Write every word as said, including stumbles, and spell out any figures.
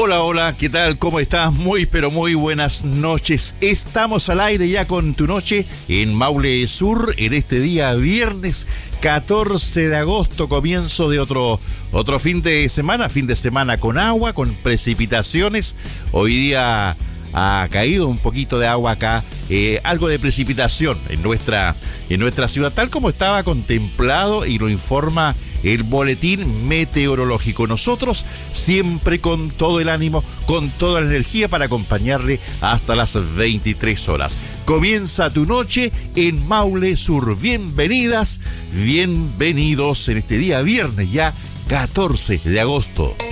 Hola, hola, ¿qué tal? ¿Cómo estás? Muy, pero muy buenas noches. Estamos al aire ya con tu noche en Maule Sur en este día viernes catorce de agosto, comienzo de otro, otro fin de semana, fin de semana con agua, con precipitaciones. Hoy día ha caído un poquito de agua acá, eh, algo de precipitación en nuestra, en nuestra ciudad, tal como estaba contemplado y lo informa el boletín meteorológico. Nosotros siempre con todo el ánimo, con toda la energía para acompañarle hasta las veintitrés horas. Comienza tu noche en Maule Sur. Bienvenidas, bienvenidos en este día viernes ya catorce de agosto.